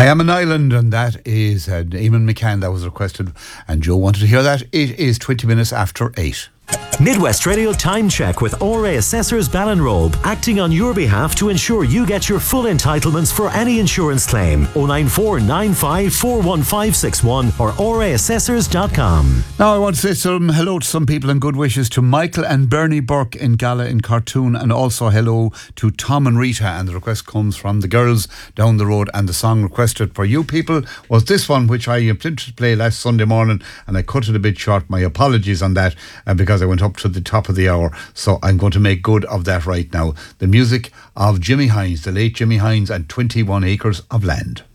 I Am an Island, and that is Eamon McCann. That was requested, and Joe wanted to hear that. It is 20 minutes after 8. Midwest Radio Time Check with RA Assessors Ballinrobe, acting on your behalf to ensure you get your full entitlements for any insurance claim. 09495415561 or raassessors.com. Now I want to say some hello to some people and good wishes to Michael and Bernie Burke in Gala in Cartoon, and also hello to Tom and Rita, and the request comes from the girls down the road, and the song requested for you people was this one, which I intended to play last Sunday morning and I cut it a bit short. My apologies on that, because I went up to the top of the hour, so I'm going to make good of that right now. The music of Jimmy Hines, the late Jimmy Hines, and 21 Acres of Land.